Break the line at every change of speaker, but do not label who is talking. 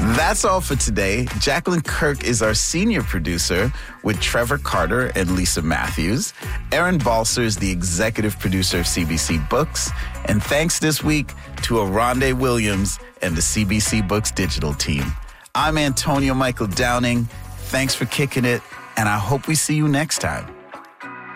That's all for today. Jacqueline Kirk is our senior producer with Trevor Carter and Lisa Matthews. Aaron Balser is the executive producer of CBC Books. And thanks this week to Aronde Williams and the CBC Books digital team. I'm Antonio Michael Downing. Thanks for kicking it, and I hope we see you next time.